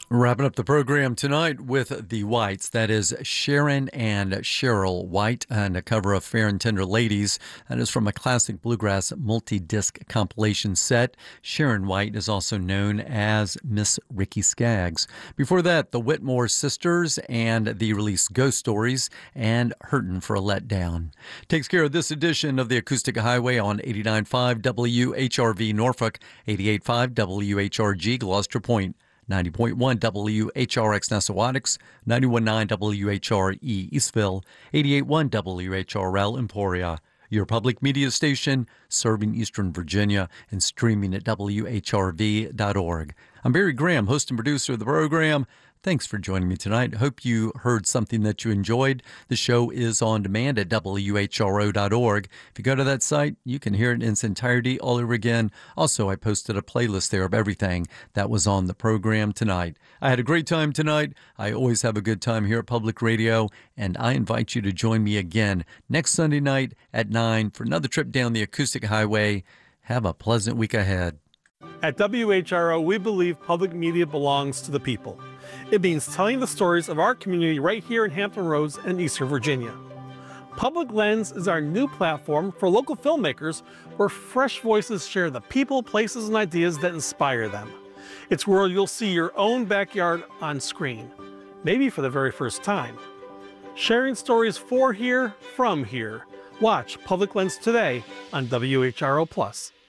Wrapping up the program tonight with the Whites. That is Sharon and Cheryl White and a cover of Fair and Tender Ladies. That is from a classic bluegrass multi-disc compilation set. Sharon White is also known as Miss Ricky Skaggs. Before that, the Whitmore Sisters and the release Ghost Stories and Hurtin' for a Letdown. Takes care of this edition of the Acoustic Highway on 89.5 WHRV Norfolk, 88.5 WHRG Gloucester Point, 90.1 WHRX Nessawatics, 91.9 WHRE Eastville, 88.1 WHRL Emporia, your public media station serving Eastern Virginia and streaming at WHRV.org. I'm Barry Graham, host and producer of the program. Thanks for joining me tonight. Hope you heard something that you enjoyed. The show is on demand at WHRO.org. If you go to that site, you can hear it in its entirety all over again. Also, I posted a playlist there of everything that was on the program tonight. I had a great time tonight. I always have a good time here at Public Radio, and I invite you to join me again next Sunday night at 9 for another trip down the Acoustic Highway. Have a pleasant week ahead. At WHRO, we believe public media belongs to the people. It means telling the stories of our community right here in Hampton Roads and Eastern Virginia. Public Lens is our new platform for local filmmakers where fresh voices share the people, places, and ideas that inspire them. It's where you'll see your own backyard on screen, maybe for the very first time. Sharing stories for here, from here. Watch Public Lens today on WHRO+.